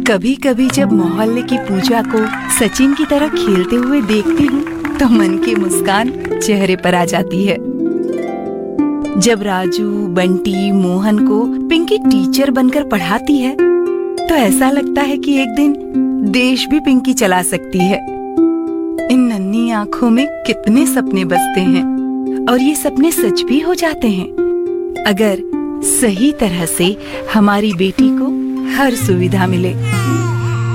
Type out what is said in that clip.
कभी कभी जब मोहल्ले की पूजा को सचिन की तरह खेलते हुए देखती हूँ तो मन की मुस्कान चेहरे पर आ जाती है। जब राजू, बंटी, मोहन को पिंकी टीचर बनकर पढ़ाती है तो ऐसा लगता है कि एक दिन देश भी पिंकी चला सकती है। इन नन्ही आंखों में कितने सपने बसते हैं और ये सपने सच भी हो जाते हैं अगर सही तरह से हमारी बेटी को हर सुविधा मिले।